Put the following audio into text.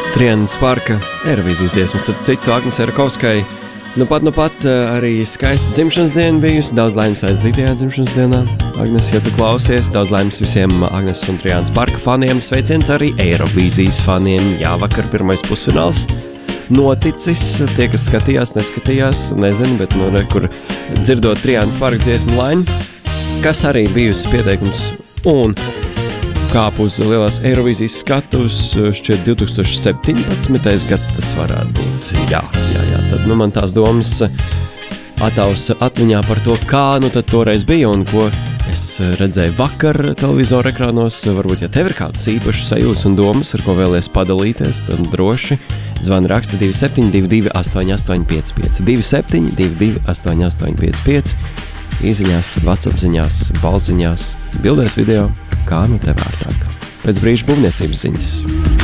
Trianas parka Eirovīzijas dziesmas, starp citu Agnesei Rakovskai. Nu pat arī skaista dzimšanas diena bijusi, daudz laimes aizdītajā dzimšanas dienā. Agnes, ja tu klausies, daudz laimes visiem Agnes un Trianas parka faniem, sveiciens arī Eirovīzijas faniem. Jā, vakar pirmais pusfināls noticis, tie, kas skatījās, neskatījās, nezinu, bet kur dzirdot Trianas parka dziesmu Laini, kas arī bijusi pieteikums un kāp uz lielās Eirovīzijas skatus, šķiet 2017. gads tas varētu būt. Jā, tad man tās domas atausa atmiņā par to, kā tad toreiz bija un ko es redzēju vakar televizora ekrānos. Varbūt, ja tev ir kāds īpašs sajūtas un domas, ar ko vēlies padalīties, tad droši zvani raksta 2722 8855, 2722 8855, īziņās, WhatsApp ziņās, balziņās, bildēs video, kā tev ārtāk. Pēc brīža būvniecības ziņas.